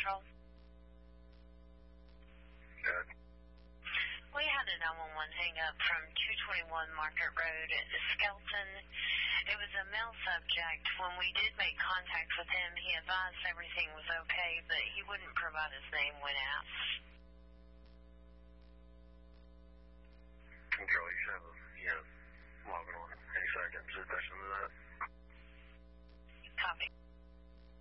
Patrol? Good. We had a 911 hang up from 221 Market Road at Skelton. It was a male subject. When we did make contact with him, he advised everything was okay, but he wouldn't provide his name when asked.